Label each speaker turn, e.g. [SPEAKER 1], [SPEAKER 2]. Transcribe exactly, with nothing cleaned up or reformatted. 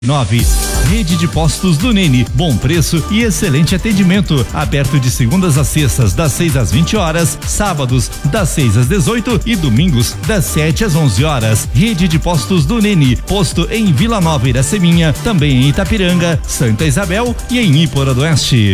[SPEAKER 1] Nove. Rede de Postos do Nene, bom preço e excelente atendimento, aberto de segundas a sextas das seis às vinte horas, sábados das seis às dezoito e domingos das sete às onze horas. Rede de Postos do Nene, posto em Vila Nova Iraceminha, também em Itapiranga, Santa Isabel e em Ipora do Oeste.